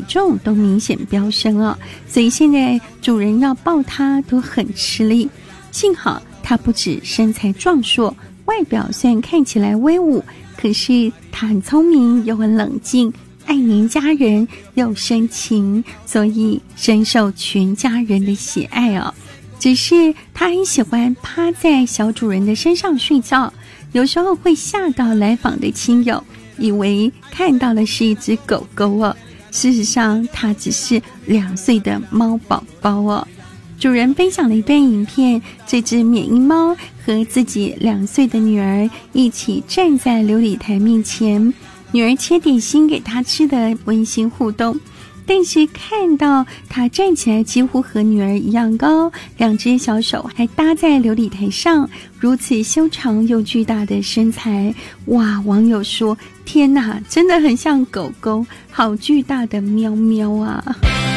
重都明显飙升哦，所以现在主人要抱它都很吃力。幸好它不止身材壮硕，外表虽然看起来威武，可是它很聪明又很冷静，爱黏家人又深情，所以深受全家人的喜爱哦。只是它很喜欢趴在小主人的身上睡觉，有时候会吓到来访的亲友，以为看到的是一只狗狗哦，事实上它只是2岁的猫宝宝哦。主人分享了一段影片，这只缅因猫和自己2岁的女儿一起站在流理台面前，女儿切点心给她吃的温馨互动。但是看到他站起来几乎和女儿一样高，2只小手还搭在流理台上，如此修长又巨大的身材，哇！网友说：天哪，真的很像狗狗，好巨大的喵喵啊！